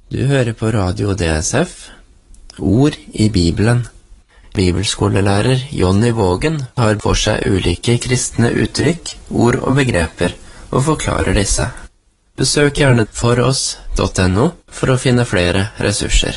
Du hører på Radio DSF, Ord i Bibelen. Bibelskolelærer Jonny Vågen har for seg ulike kristne uttrykk, ord og begreper, og forklarer disse. Besøk gjerne foross.no for å finne flere ressurser.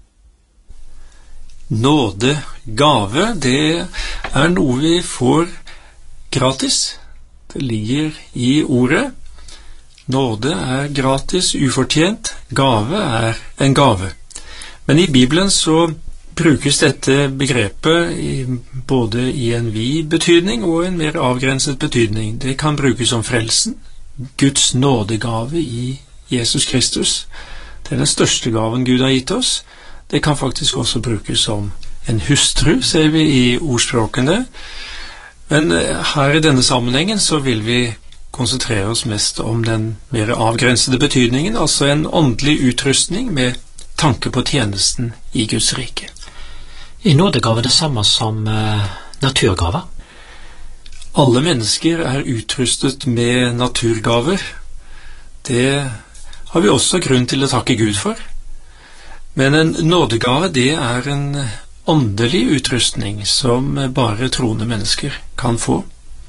Nåde, gave, det er noe vi får gratis. Det ligger i ordet. Nåde er gratis, ufortjent. Gave er en gave. Men i Bibelen så brukes dette begrepet både i en vid betydning og en mer avgrenset betydning. Det kan brukes som frelsen, Guds nådegave i Jesus Kristus. Det er den største gaven Gud har gitt oss. Det kan faktisk også brukes som en hustru, ser vi i ordspråkene. Men her i denne sammenhengen så vil vi konsentrere oss mest om den mer avgrensede betydningen, altså en åndelig utrustning med tanke på tjenesten i Guds rike. Er nådegave det samme som naturgave? Alle mennesker er utrustet med naturgaver. Det har vi også grunn til å takke Gud for. Men en nådegave, det er en åndelig utrustning som bare troende mennesker kan få.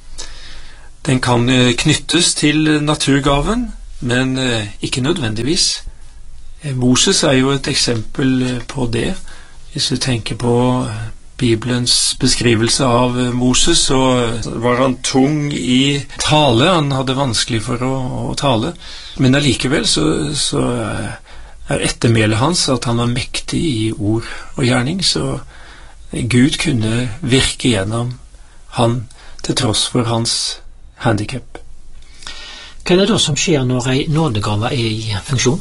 Den kan knyttes til naturgaven, men ikke nødvendigvis. Moses er jo et eksempel på det. Hvis vi tenker på Bibelens beskrivelse av Moses, så var han tung i tale. Han hadde vanskelig for å tale. Men allikevel så er ettermælet hans at han var mektig i ord og gjerning, så Gud kunne virke gjennom han til tross for hans handicap. Hva er det da som skjer når en nådegave er i funksjon?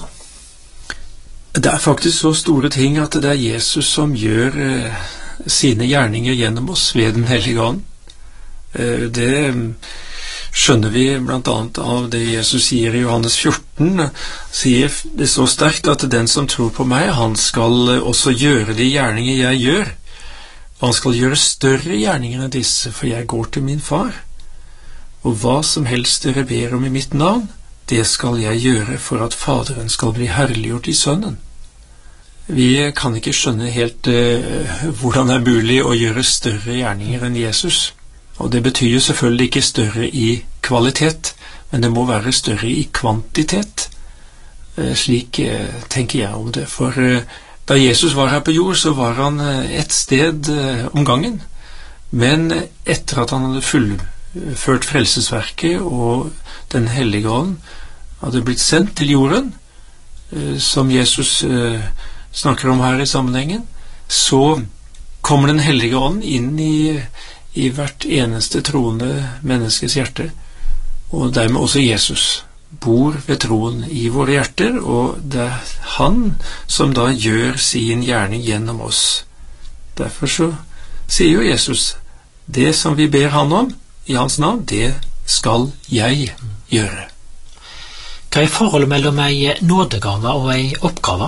Det er faktisk så store ting at det er Jesus som gjør sine gjerninger gjennom oss ved den hellige ånd. Det skjønner vi blant annet av det Jesus sier i Johannes 14. Sier det så sterkt at den som tror på meg, han skal også gjøre de gjerninger jeg gjør. Han skal gjøre større gjerninger enn disse, for jeg går til min far. Og hva som helst dere ber om i mitt navn, det skal jeg gjøre for at Faderen skal bli herliggjort i Sønnen. Vi kan ikke skjønne helt hvordan det er mulig å gjøre større gjerninger enn Jesus. Og det betyr jo selvfølgelig ikke større i kvalitet, men det må være større i kvantitet. Slik tenker jeg om det. For da Jesus var her på jord, så var han et sted om gangen. Men etter at han hadde fullført frelsesverket og den hellige ånd hadde blitt sendt til jorden, som Jesus snakker om her i sammenhengen, så kommer den hellige ånd inn i hvert eneste troende menneskes hjerte, og dermed også Jesus bor ved troen i våre hjerter, og det er han som da gjør sin gjerning gjennom oss. Derfor så sier jo Jesus, det som vi ber han om i hans navn, det skal jeg gjøre. Hva er forholdet mellom ei nådegave og ei oppgave?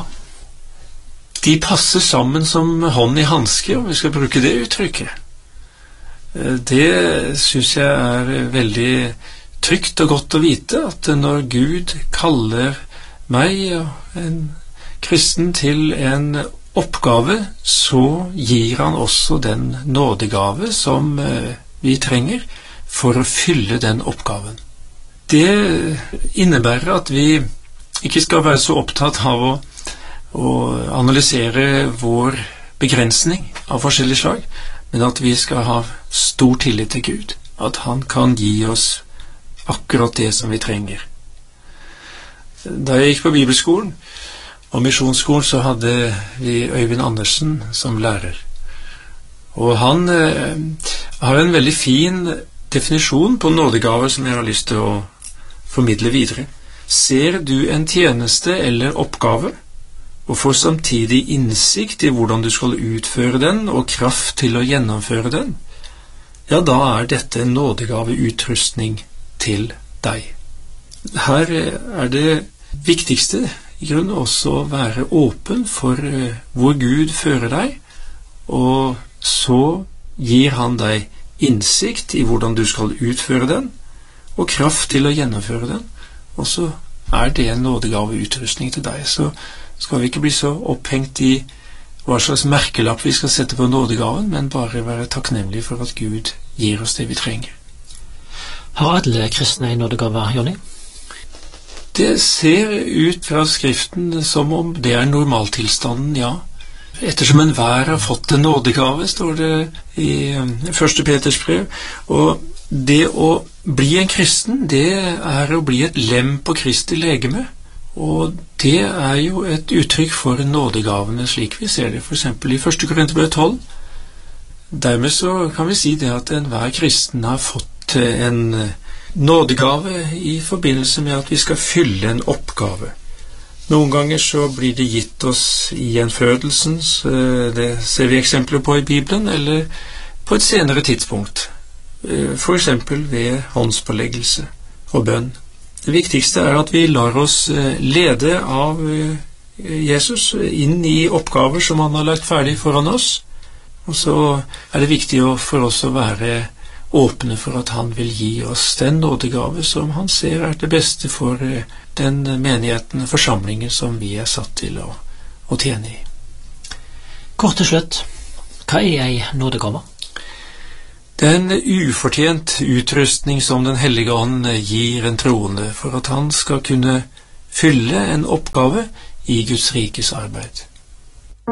De passer sammen som hånd i hanske, om vi skal bruke det uttrykket. Det synes jeg er veldig trygt og godt å vite, at når Gud kaller meg og en kristen til en oppgave, så gir han også den nådegave som vi trenger for å fylle den oppgaven. Det innebærer at vi ikke skal være så opptatt av å analysere vår begrensning av forskjellige slag, men at vi skal ha stor tillit til Gud, at han kan gi oss akkurat det som vi trenger. Da jeg gikk på bibelskolen og misjonsskolen, så hadde vi Øyvind Andersen som lærer. Og han har en veldig fin definisjon på nådegaver som jeg har lyst til å formidle videre. Ser du en tjeneste eller oppgave, og får samtidig innsikt i hvordan du skal utføre den, og kraft til å gjennomføre den, ja, da er dette en nådegaveutrustning til deg. Her er det viktigste i grunnen også å være åpen for hvor Gud fører deg, og så gir han deg innsikt i hvordan du skal utføre den, og kraft til å gjennomføre den, og så er det en nådegaveutrustning til deg. Så skal vi ikke bli så opphengt i hva slags merkelapp vi skal sette på nådegaven, men bare være takknemlige for at Gud gir oss det vi trenger. Har alle kristne en nådegave, Jonny? Det ser ut fra Skriften som om det er normaltilstanden, ja. Ettersom enhver har fått en nådegave, står det i 1. Peters brev. Og det å bli en kristen, det er å bli et lem på Kristi legeme. Og det er jo et uttrykk for nådegavene slik vi ser det, for eksempel i 1. Korinterbrev 12. Dermed så kan vi si det at enhver kristen har fått en nådegave i forbindelse med at vi skal fylle en oppgave. Noen ganger så blir det gitt oss i gjenfødelsen, det ser vi eksempler på i Bibelen, eller på et senere tidspunkt, for eksempel ved håndspåleggelse og bønn. Det viktigste er at vi lar oss lede av Jesus inn i oppgaver som han har lagt ferdig foran oss, og så er det viktig for oss å være åpne for at han vil gi oss den nådegave som han ser er det beste for den menigheten, forsamlingen som vi er satt til å tjene i. Kort til slutt, hva er ei nådegave? Det er en ufortjent utrustning som Den hellige ånd gir en troende for at han skal kunne fylle en oppgave i Guds rikes arbeid.